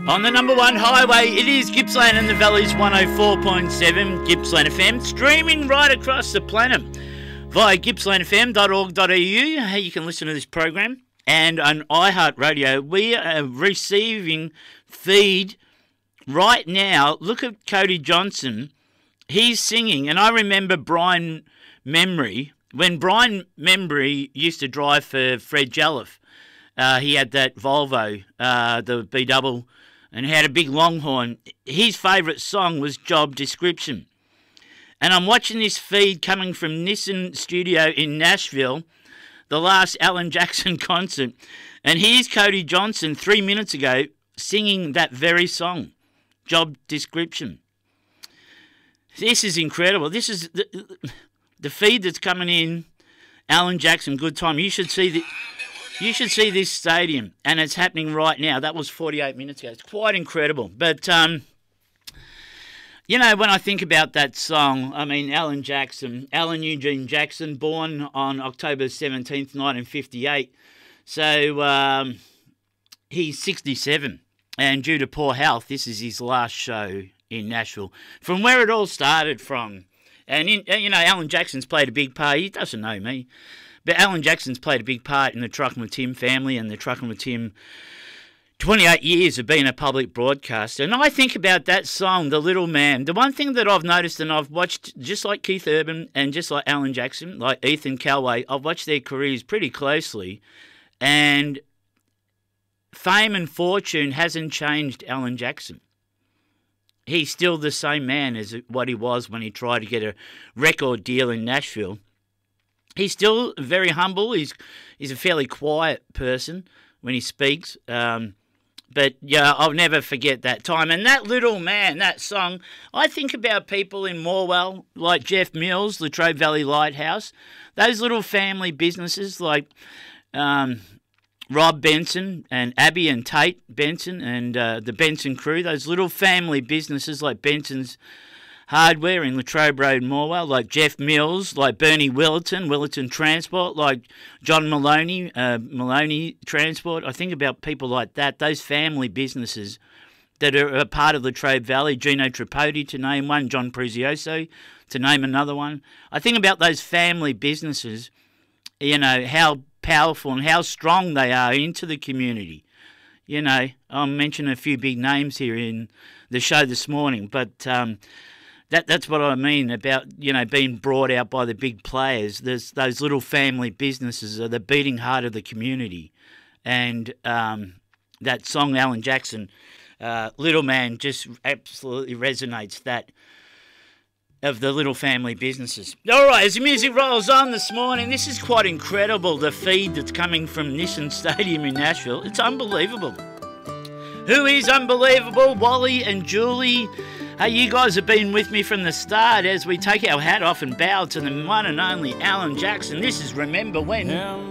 On the number one highway, it is Gippsland and the Valleys 104.7 Gippsland FM, streaming right across the planet via gippslandfm.org.au. You can listen to this program. And on iHeartRadio, we are receiving feed right now. Look at Cody Johnson. He's singing, and I remember Brian Membry. When Brian Membry used to drive for Fred Jolliffe, he had that Volvo, the B-double, and he had a big Longhorn. His favourite song was Job Description. And I'm watching this feed coming from Nissan Studio in Nashville, the last Alan Jackson concert. And here's Cody Johnson 3 minutes ago singing that very song, Job Description. This is incredible. This is the feed that's coming in. Alan Jackson, good time. You should see this stadium, and it's happening right now. That was 48 minutes ago. It's quite incredible. But, you know, when I think about that song, I mean, Alan Eugene Jackson, born on October 17th, 1958. So he's 67, and due to poor health, this is his last show in Nashville. From where it all started from. And, you know, Alan Jackson's played a big part. He doesn't know me. But Alan Jackson's played a big part in the Truckin' with Tim family, and the Truckin' with Tim 28 years of being a public broadcaster. And I think about that song, The Little Man. The one thing that I've noticed, and I've watched, just like Keith Urban and just like Alan Jackson, like Ethan Calway, I've watched their careers pretty closely. And fame and fortune hasn't changed Alan Jackson. He's still the same man as what he was when he tried to get a record deal in Nashville. He's still very humble. He's a fairly quiet person when he speaks. But, yeah, I'll never forget that time. And that Little Man, that song, I think about people in Morwell, like Jeff Mills, Latrobe Valley Lighthouse, those little family businesses like Rob Benson and Abby and Tate Benson and the Benson crew, those little family businesses like Benson's Hardware in Latrobe Road, Morwell, like Jeff Mills, like Bernie Willerton Transport, like John Maloney, Maloney Transport. I think about people like that, those family businesses that are a part of Latrobe Valley, Gino Tripodi to name one, John Prezioso to name another one. I think about those family businesses, you know, how powerful and how strong they are into the community. You know, I'll mention a few big names here in the show this morning, but that's what I mean about, you know, being brought out by the big players. There's those little family businesses are the beating heart of the community. And that song, Alan Jackson, Little Man, just absolutely resonates that of the little family businesses. All right, as the music rolls on this morning, this is quite incredible, the feed that's coming from Nissan Stadium in Nashville. It's unbelievable. Who is unbelievable? Wally and Julie. Hey, you guys have been with me from the start as we take our hat off and bow to the one and only Alan Jackson. This is Remember When.